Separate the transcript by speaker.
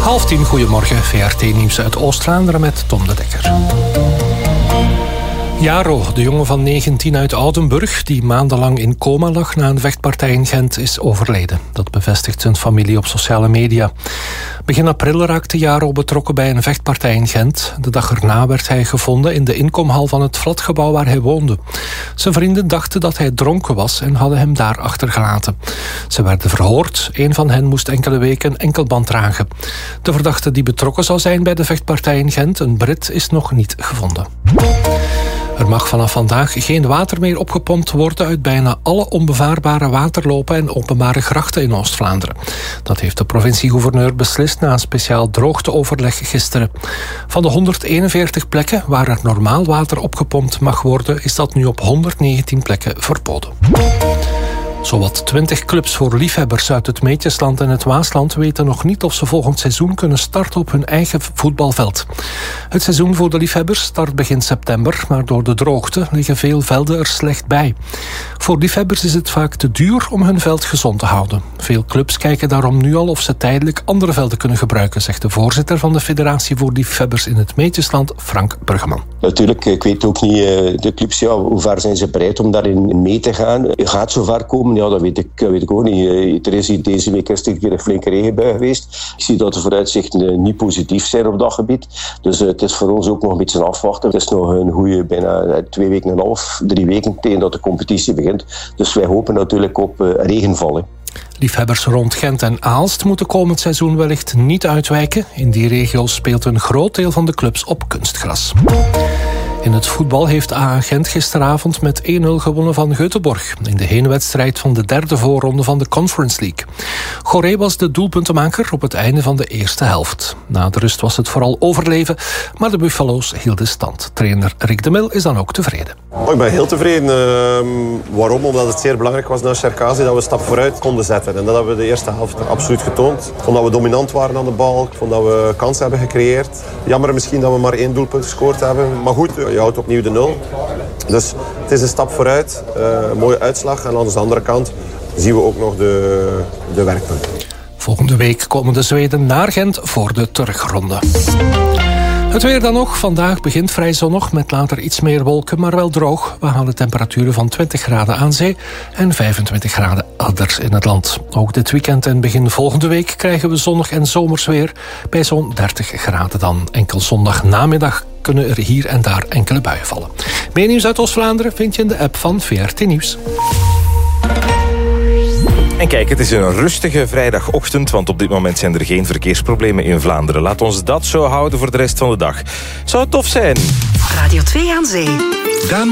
Speaker 1: 10:30, goedemorgen. VRT-nieuws uit Oost-Vlaanderen met Tom de Dekker. Jaro, de jongen van 19 uit Oudenburg, die maandenlang in coma lag na een vechtpartij in Gent, is overleden. Dat bevestigt zijn familie op sociale media. Begin april raakte Jaro betrokken bij een vechtpartij in Gent. De dag erna werd hij gevonden in de inkomhal van het flatgebouw waar hij woonde. Zijn vrienden dachten dat hij dronken was en hadden hem daar achtergelaten. Ze werden verhoord. Een van hen moest enkele weken enkelband dragen. De verdachte die betrokken zou zijn bij de vechtpartij in Gent, een Brit, is nog niet gevonden. Er mag vanaf vandaag geen water meer opgepompt worden uit bijna alle onbevaarbare waterlopen en openbare grachten in Oost-Vlaanderen. Dat heeft de provincie-gouverneur beslist na een speciaal droogteoverleg gisteren. Van de 141 plekken waar er normaal water opgepompt mag worden, is dat nu op 119 plekken verboden. Zowat 20 clubs voor liefhebbers uit het Meetjesland en het Waasland weten nog niet of ze volgend seizoen kunnen starten op hun eigen voetbalveld. Het seizoen voor de liefhebbers start begin september, maar door de droogte liggen veel velden er slecht bij. Voor liefhebbers is het vaak te duur om hun veld gezond te houden. Veel clubs kijken daarom nu al of ze tijdelijk andere velden kunnen gebruiken, zegt de voorzitter van de Federatie voor Liefhebbers in het Meetjesland, Frank Burgeman.
Speaker 2: Natuurlijk, ik weet ook niet, de clubs, hoe ver zijn ze bereid om daarin mee te gaan. Gaat zo ver komen? Ja, dat weet ik ook niet. Er is hier deze week eerst een keer een flinke regenbui geweest. Ik zie dat de vooruitzichten niet positief zijn op dat gebied. Dus het is voor ons ook nog een beetje afwachten. Het is nog een goede bijna 2 weken en een half, 3 weken tegen dat de competitie begint. Dus wij hopen natuurlijk op regenval.
Speaker 1: Liefhebbers rond Gent en Aalst moeten komend seizoen wellicht niet uitwijken. In die regio's speelt een groot deel van de clubs op kunstgras. In het voetbal heeft AA Gent gisteravond met 1-0 gewonnen van Göteborg in de heenwedstrijd van de 3e voorronde van de Conference League. Goré was de doelpuntenmaker op het einde van de eerste helft. Na de rust was het vooral overleven, maar de Buffalo's hielden stand. Trainer Rick de Mil is dan ook tevreden.
Speaker 3: Ik ben heel tevreden. Waarom? Omdat het zeer belangrijk was naar Cherkasy dat we een stap vooruit konden zetten. En dat hebben we de eerste helft absoluut getoond. Ik vond dat we dominant waren aan de bal. Ik vond dat we kansen hebben gecreëerd. Jammer misschien dat we maar 1 doelpunt gescoord hebben. Maar goed, je houdt opnieuw de 0. Dus het is een stap vooruit. Een mooie uitslag. En aan de andere kant zien we ook nog de werkpunten.
Speaker 1: Volgende week komen de Zweden naar Gent voor de terugronde. Het weer dan nog. Vandaag begint vrij zonnig met later iets meer wolken, maar wel droog. We halen temperaturen van 20 graden aan zee en 25 graden elders in het land. Ook dit weekend en begin volgende week krijgen we zonnig en zomers weer bij zo'n 30 graden dan. Enkel zondag namiddag kunnen er hier en daar enkele buien vallen. Meer nieuws uit Oost-Vlaanderen vind je in de app van VRT Nieuws.
Speaker 4: En kijk, het is een rustige vrijdagochtend, want op dit moment zijn er geen verkeersproblemen in Vlaanderen. Laat ons dat zo houden voor de rest van de dag. Zou het tof zijn?
Speaker 5: Radio 2 aan Zee.